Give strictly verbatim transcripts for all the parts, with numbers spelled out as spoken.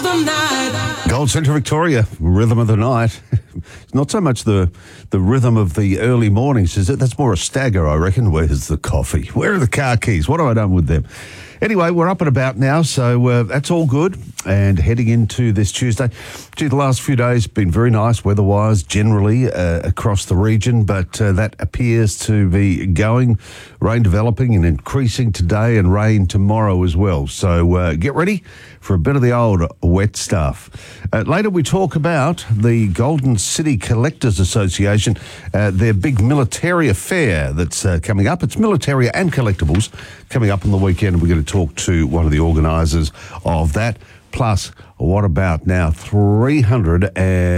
the night. Gold Central Victoria, rhythm of the night. It's not so much the the rhythm of the early mornings, is it? That's more a stagger, I reckon. Where's the coffee? Where are the car keys? What have I done with them? Anyway, we're up and about now, so uh, that's all good. And heading into this Tuesday, gee, the last few days been very nice weather-wise, generally uh, across the region, but uh, that appears to be going, rain developing and increasing today, and rain tomorrow as well. So uh, get ready for a bit of the old wet stuff. Uh, later we talk about the Golden City Collectors Association, uh, their big Militaria fair that's uh, coming up. It's Militaria and Collectibles coming up on the weekend. We're going to talk to one of the organisers of that. Plus, what about now three hundred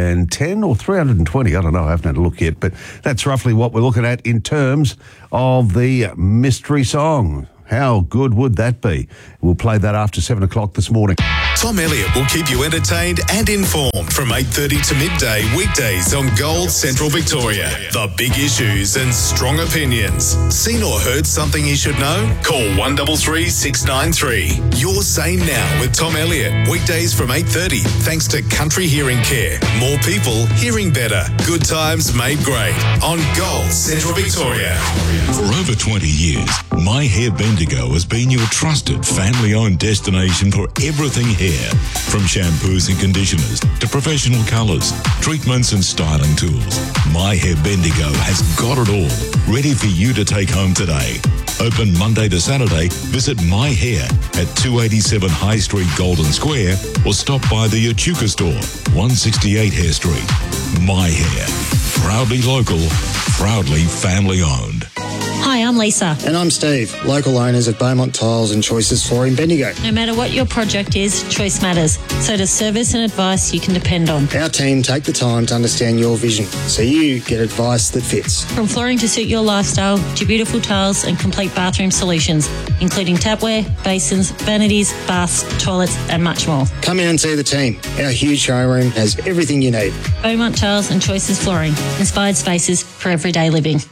ten or three hundred twenty? I don't know, I haven't had a look yet, but that's roughly what we're looking at in terms of the mystery song. How good would that be? We'll play that after seven o'clock this morning. Tom Elliott will keep you entertained and informed from eight thirty to midday weekdays on Gold Central Victoria. The big issues and strong opinions. Seen or heard something you should know? Call one three three, six nine three. You're Sane Now with Tom Elliott. Weekdays from eight thirty thanks to Country Hearing Care. More people hearing better. Good times made great on Gold Central Victoria. For over twenty years, My Hair Bendigo has been your trusted family-owned destination for everything hair. From shampoos and conditioners to professional colours, treatments and styling tools, My Hair Bendigo has got it all, ready for you to take home today. Open Monday to Saturday. Visit My Hair at two eighty-seven High Street, Golden Square, or stop by the Echuca store, one sixty-eight Hare Street. My Hair, proudly local, proudly family-owned. Hi, I'm Lisa. And I'm Steve, local owners of Beaumont Tiles and Choices Flooring Bendigo. No matter what your project is, choice matters. So does service and advice you can depend on. Our team take the time to understand your vision, so you get advice that fits. From flooring to suit your lifestyle, to beautiful tiles and complete bathroom solutions, including tapware, basins, vanities, baths, toilets and much more. Come in and see the team. Our huge showroom has everything you need. Beaumont Tiles and Choices Flooring. Inspired spaces for everyday living.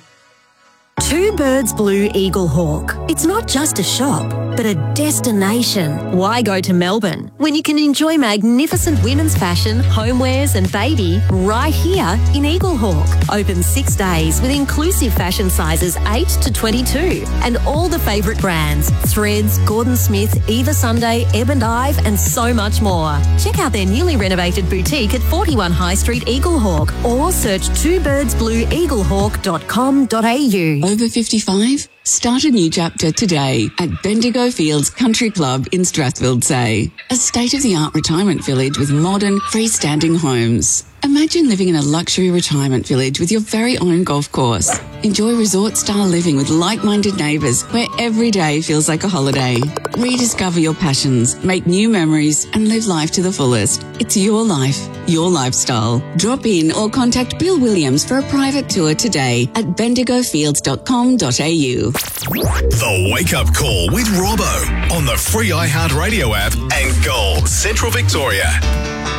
Two Birds Blue Eagle Hawk. It's not just a shop, but a destination. Why go to Melbourne when you can enjoy magnificent women's fashion, homewares and baby right here in Eagle Hawk? Open six days with inclusive fashion sizes eight to twenty-two and all the favourite brands, Threads, Gordon Smith, Eva Sunday, Ebb and Ive and so much more. Check out their newly renovated boutique at forty-one High Street, Eagle Hawk, or search two birds blue eagle hawk dot com dot a u. Over fifty-five? Start a new chapter today at Bendigo Fields Country Club in Strathfield Say, a state-of-the-art retirement village with modern, freestanding homes. Imagine living in a luxury retirement village with your very own golf course. Enjoy resort-style living with like-minded neighbours where every day feels like a holiday. Rediscover your passions, make new memories and live life to the fullest. It's your life, your lifestyle. Drop in or contact Bill Williams for a private tour today at bendigo fields dot com dot a u. The Wake Up Call with Robbo on the free iHeartRadio app and Gold Central Victoria.